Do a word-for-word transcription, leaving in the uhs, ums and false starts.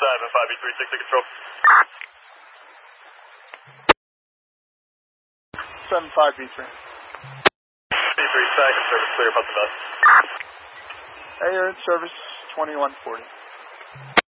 seven five B three, six to control. seven five B three. B three, second service, clear, about the bus. Hey, you're in service twenty-one forty.